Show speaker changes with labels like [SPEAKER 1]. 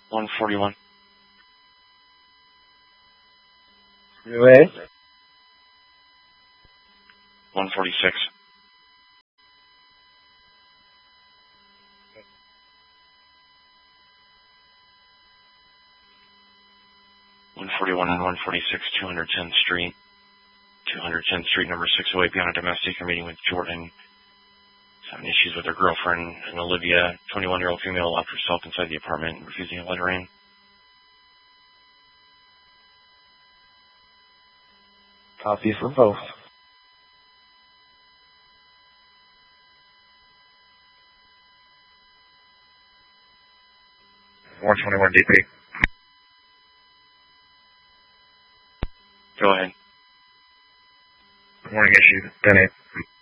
[SPEAKER 1] 141.
[SPEAKER 2] New A?
[SPEAKER 1] 146. and 146, 210th Street. 210th Street, number 608, beyond a domestic. You're meeting with Jordan. She's having issues with her girlfriend, and Olivia, 21-year-old female, locked herself inside the apartment, refusing to let her in.
[SPEAKER 2] Copy for both.
[SPEAKER 3] 121 DP.
[SPEAKER 1] Go ahead.
[SPEAKER 3] Warning issued. 10-8.